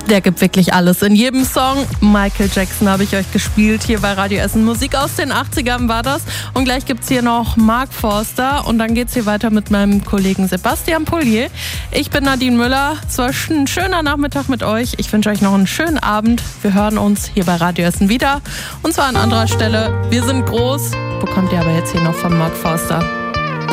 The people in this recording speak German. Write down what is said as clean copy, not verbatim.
Der gibt wirklich alles. In jedem Song Michael Jackson habe ich euch gespielt. Hier bei Radio Essen. Musik aus den 80ern war das. Und gleich gibt es hier noch Mark Forster. Und dann geht es hier weiter mit meinem Kollegen Sebastian Poulier. Ich bin Nadine Müller. Es war ein schöner Nachmittag mit euch. Ich wünsche euch noch einen schönen Abend. Wir hören uns hier bei Radio Essen wieder. Und zwar an anderer Stelle. Wir sind groß. Bekommt ihr aber jetzt hier noch von Mark Forster.